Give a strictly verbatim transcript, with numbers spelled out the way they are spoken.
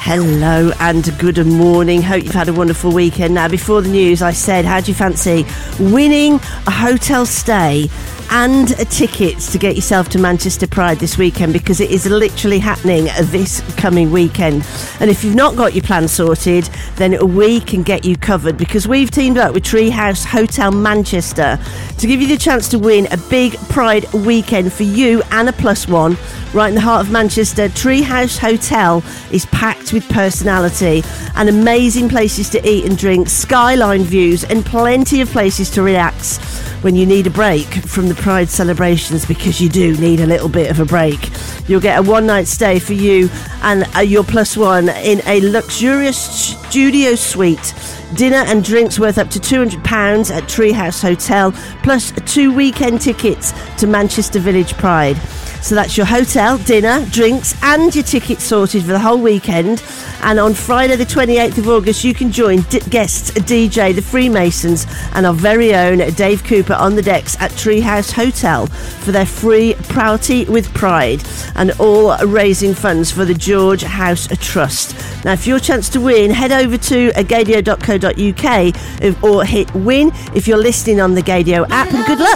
Hello and good morning. Hope you've had a wonderful weekend. Now, before the news, I said, how do you fancy winning a hotel stay and a ticket to get yourself to Manchester Pride this weekend, because it is literally happening this coming weekend. And if you've not got your plan sorted, then we can get you covered, because we've teamed up with Treehouse Hotel Manchester to give you the chance to win a big Pride weekend for you and a plus one right in the heart of Manchester. Treehouse Hotel is packed with personality and amazing places to eat and drink, skyline views, and plenty of places to relax when you need a break from the Pride celebrations, because you do need a little bit of a break. You'll get a one night stay for you and uh, your plus one in a luxurious studio suite. Dinner and drinks worth up to two hundred pounds at Treehouse Hotel, plus two weekend tickets to Manchester Village Pride. So that's your hotel, dinner, drinks, and your tickets sorted for the whole weekend. And on Friday the twenty-eighth of August, you can join d- guests D J The Freemasons and our very own Dave Cooper on the decks at Treehouse Hotel for their free Prouty with Pride, and all raising funds for the George House Trust. Now, for your chance to win, head over to gadio dot co dot uk or hit win if you're listening on the Gadio app, and good luck.